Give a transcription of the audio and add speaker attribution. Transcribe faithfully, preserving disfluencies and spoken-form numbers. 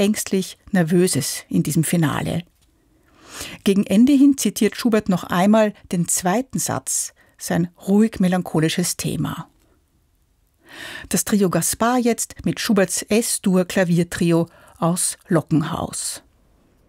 Speaker 1: ängstlich Nervöses in diesem Finale. Gegen Ende hin zitiert Schubert noch einmal den zweiten Satz, sein ruhig melancholisches Thema. Das Trio Gaspar jetzt mit Schuberts Es-Dur-Klaviertrio aus Lockenhaus.